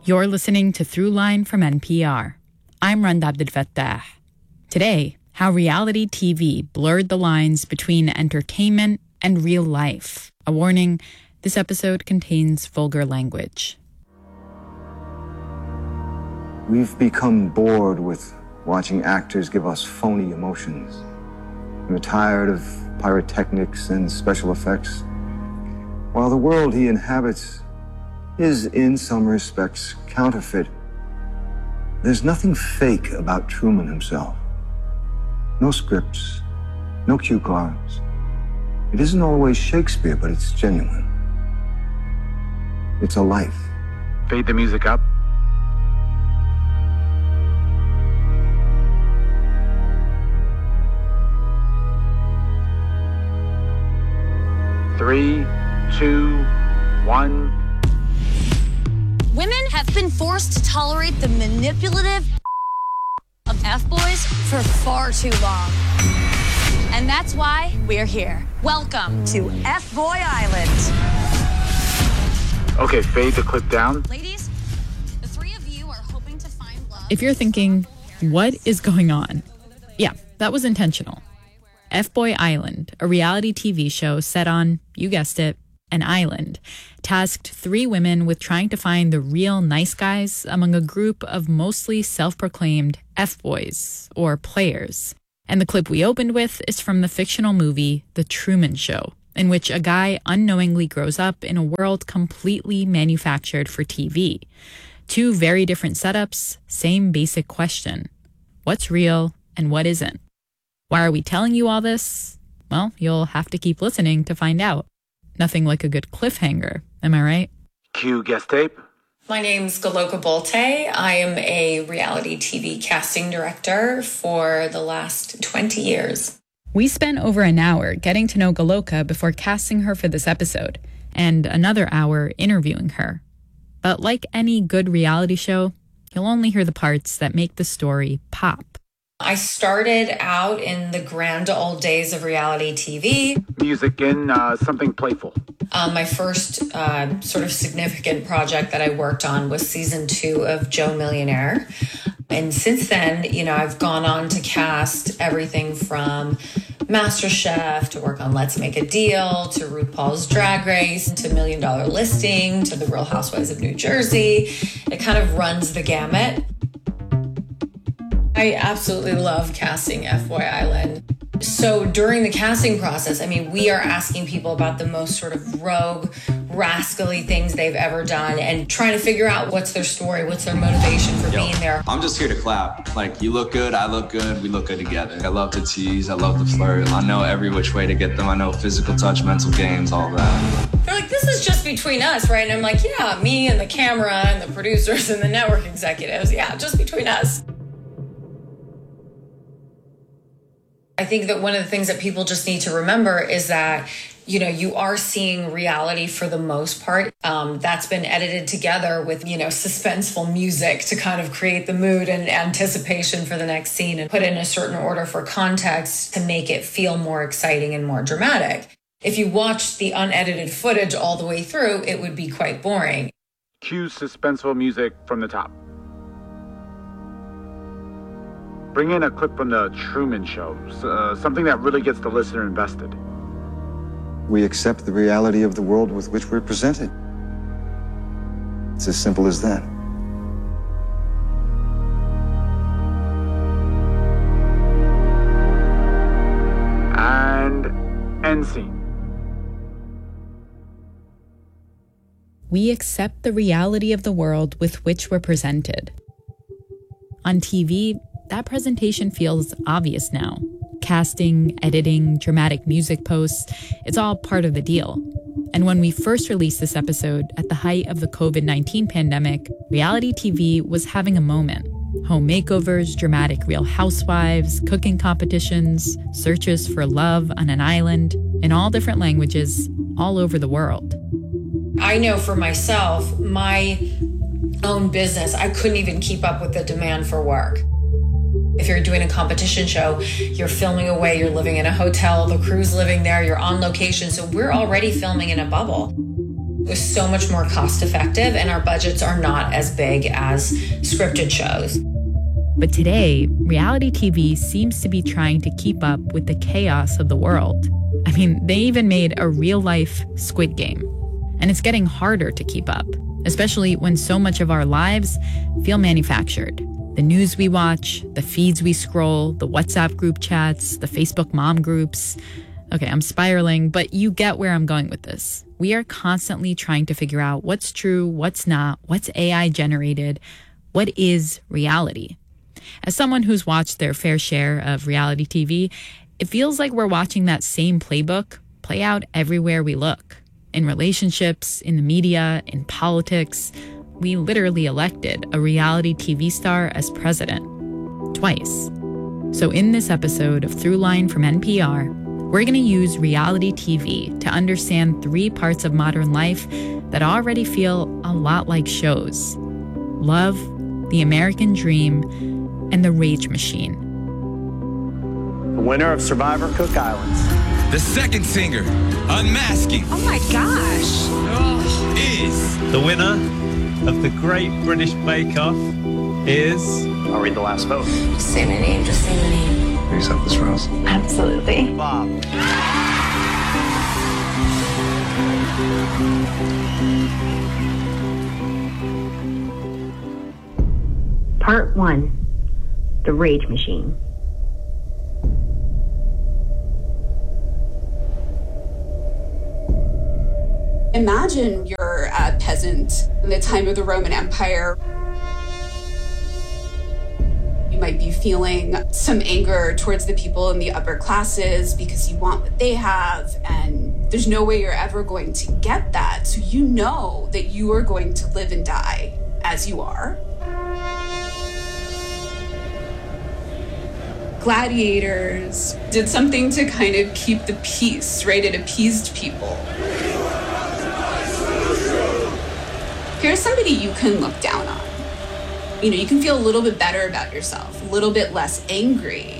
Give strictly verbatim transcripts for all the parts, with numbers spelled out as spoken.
You're listening to Throughline from N P R. I'm Randa Abdelfattah. Today, how reality T V blurred the lines between entertainment and real life. A warning, this episode contains vulgar language. We've become bored with watching actors give us phony emotions. We're tired of pyrotechnics and special effects. While the world he inhabits is, in some respects, counterfeit, there's nothing fake about Truman himself. No scripts, no cue cards. It isn't always Shakespeare, but it's genuine. It's a life. Fade the music up. Three, two, one. Women have been forced to tolerate the manipulative of F-boys for far too long. And that's why we're here. Welcome to F-Boy Island. Okay, fade the clip down. Ladies, the three of you are hoping to find love. If you're thinking, what is going on? Yeah, that was intentional. F-Boy Island, a reality T V show set on, you guessed it, an island, tasked three women with trying to find the real nice guys among a group of mostly self-proclaimed F-boys, or players. And the clip we opened with is from the fictional movie The Truman Show, in which a guy unknowingly grows up in a world completely manufactured for T V. Two very different setups, same basic question. What's real and what isn't? Why are we telling you all this? Well, you'll have to keep listening to find out. Nothing like a good cliffhanger, am I right? Cue guest tape. My name's Galoka Bolte. I am a reality T V casting director for the last twenty years. We spent over an hour getting to know Galoka before casting her for this episode, and another hour interviewing her. But like any good reality show, you'll only hear the parts that make the story pop. I started out in the grand old days of reality T V. Music in, uh, something playful. Um, my first uh, sort of significant project that I worked on was season two of Joe Millionaire. And since then, you know, I've gone on to cast everything from MasterChef to work on Let's Make a Deal to RuPaul's Drag Race to Million Dollar Listing to The Real Housewives of New Jersey. It kind of runs the gamut. I absolutely love casting F-Boy Island. So during the casting process, I mean, we are asking people about the most sort of rogue, rascally things they've ever done and trying to figure out what's their story, what's their motivation for Yo, being there. I'm just here to clap. Like, you look good, I look good, we look good together. I love to tease, I love to flirt. I know every which way to get them. I know physical touch, mental games, all that. They're like, this is just between us, right? And I'm like, yeah, me and the camera and the producers and the network executives. Yeah, just between us. I think that one of the things that people just need to remember is that, you know, you are seeing reality for the most part. Um, that's been edited together with, you know, suspenseful music to kind of create the mood and anticipation for the next scene and put in a certain order for context to make it feel more exciting and more dramatic. If you watch the unedited footage all the way through, it would be quite boring. Cue suspenseful music from the top. Bring in a clip from The Truman Show, uh, something that really gets the listener invested. We accept the reality of the world with which we're presented. It's as simple as that. And end scene. We accept the reality of the world with which we're presented. On T V, that presentation feels obvious now. Casting, editing, dramatic music posts, it's all part of the deal. And when we first released this episode at the height of the covid nineteen pandemic, reality T V was having a moment. Home makeovers, dramatic Real Housewives, cooking competitions, searches for love on an island, in all different languages, all over the world. I know for myself, my own business, I couldn't even keep up with the demand for work. If you're doing a competition show, you're filming away, you're living in a hotel, the crew's living there, you're on location. So we're already filming in a bubble. It was so much more cost effective, and our budgets are not as big as scripted shows. But today, reality T V seems to be trying to keep up with the chaos of the world. I mean, they even made a real-life Squid Game. And it's getting harder to keep up, especially when so much of our lives feel manufactured. The news we watch, the feeds we scroll, the WhatsApp group chats, the Facebook mom groups. Okay, I'm spiraling, but you get where I'm going with this. We are constantly trying to figure out what's true, what's not, what's A I generated, what is reality. As someone who's watched their fair share of reality T V, it feels like we're watching that same playbook play out everywhere we look. In relationships, in the media, in politics. We literally elected a reality T V star as president. Twice. So in this episode of Throughline from N P R, we're going to use reality T V to understand three parts of modern life that already feel a lot like shows. Love, the American dream, and the rage machine. The winner of Survivor Cook Islands. The second singer, Unmasking. Oh my gosh. Oh, is. The winner of the Great British Bake Off is... I'll read the last vote. Just say my name, just say my name. Can you accept this, Rose? Absolutely. Bob. Part one, the rage machine. Imagine you're a peasant in the time of the Roman Empire. You might be feeling some anger towards the people in the upper classes because you want what they have, and there's no way you're ever going to get that. So you know that you are going to live and die as you are. Gladiators did something to kind of keep the peace, right? It appeased people. Here's somebody you can look down on. You know, you can feel a little bit better about yourself, a little bit less angry.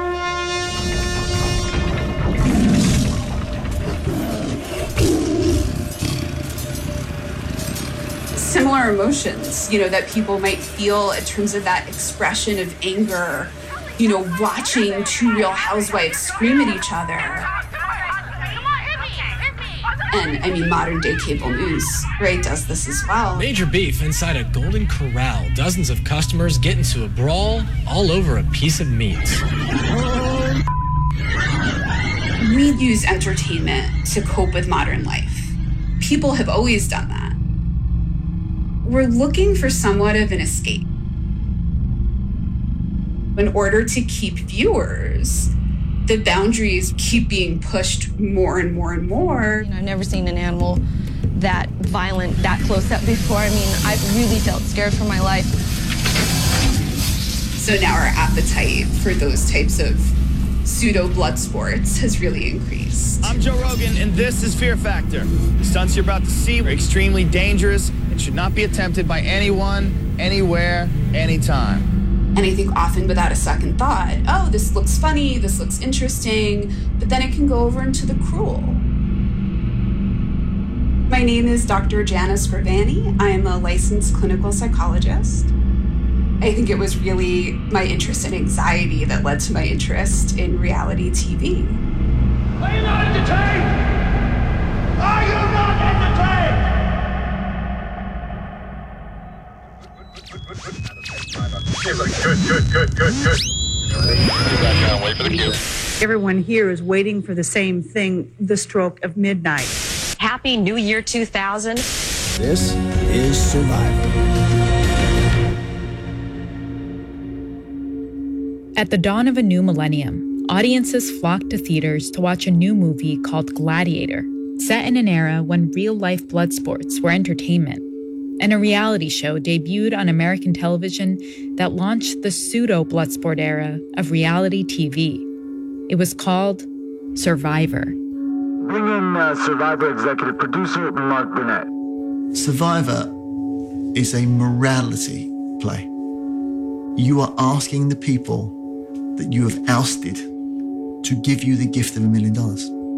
Similar emotions, you know, that people might feel in terms of that expression of anger, you know, watching two Real Housewives scream at each other. And, I mean, modern day cable news, right, does this as well. Major beef inside a Golden Corral. Dozens of customers get into a brawl all over a piece of meat. We use entertainment to cope with modern life. People have always done that. We're looking for somewhat of an escape. In order to keep viewers, the boundaries keep being pushed more and more and more. You know, I've never seen an animal that violent, that close up before. I mean, I've really felt scared for my life. So now our appetite for those types of pseudo blood sports has really increased. I'm Joe Rogan, and this is Fear Factor. The stunts you're about to see are extremely dangerous and should not be attempted by anyone, anywhere, anytime. And I think often without a second thought, oh, this looks funny, this looks interesting, but then it can go over into the cruel. My name is Doctor Jana Scrivani. I am a licensed clinical psychologist. I think it was really my interest in anxiety that led to my interest in reality T V. Are you not entertained? Are you not entertained? Good, good, good, good, good. Wait for the cue. Everyone here is waiting for the same thing, the stroke of midnight. Happy New Year two thousand. This is Survivor. At the dawn of a new millennium, audiences flocked to theaters to watch a new movie called Gladiator, set in an era when real-life blood sports were entertainment. And a reality show debuted on American television that launched the pseudo Bloodsport era of reality T V. It was called Survivor. Bring in uh, Survivor executive producer Mark Burnett. Survivor is a morality play. You are asking the people that you have ousted to give you the gift of a million dollars.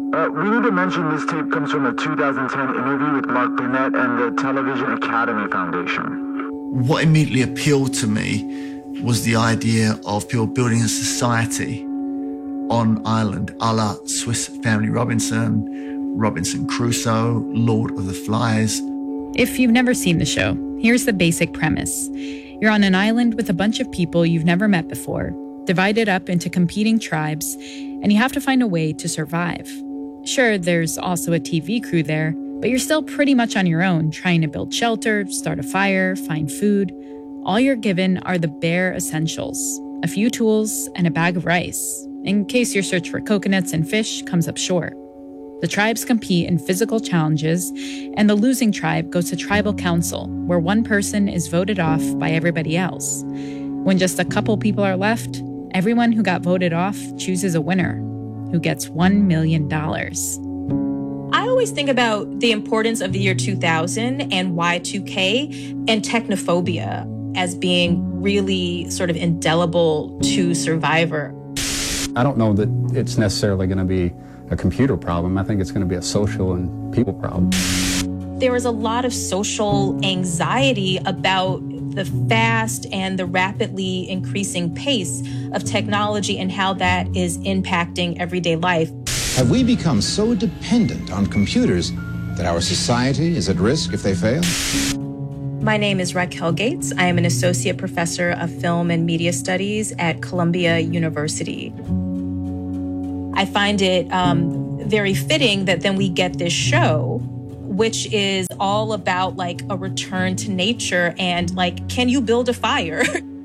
Uh, we need to mention this tape comes from a two thousand ten interview with Mark Burnett and the Television Academy Foundation. What immediately appealed to me was the idea of people building a society on Ireland, a la Swiss Family Robinson, Robinson Crusoe, Lord of the Flies. If you've never seen the show, here's the basic premise. You're on an island with a bunch of people you've never met before, divided up into competing tribes, and you have to find a way to survive. Sure, there's also a T V crew there, but you're still pretty much on your own, trying to build shelter, start a fire, find food. All you're given are the bare essentials, a few tools and a bag of rice, in case your search for coconuts and fish comes up short. The tribes compete in physical challenges, and the losing tribe goes to tribal council, where one person is voted off by everybody else. When just a couple people are left, everyone who got voted off chooses a winner, who gets one million dollars. I always think about the importance of the year two thousand and Y two K and technophobia as being really sort of indelible to Survivor. I don't know that it's necessarily going to be a computer problem. I think it's going to be a social and people problem. There was a lot of social anxiety about the fast and the rapidly increasing pace of technology and how that is impacting everyday life. Have we become so dependent on computers that our society is at risk if they fail? My name is Raquel Gates. I am an associate professor of film and media studies at Columbia University. I find it um, very fitting that then we get this show, which is all about like a return to nature and like, can you build a fire?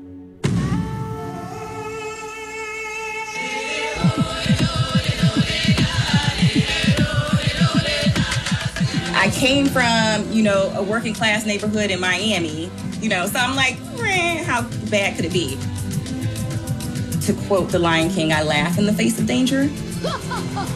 I came from, you know, a working class neighborhood in Miami, you know, so I'm like, eh, how bad could it be? To quote The Lion King, I laugh in the face of danger.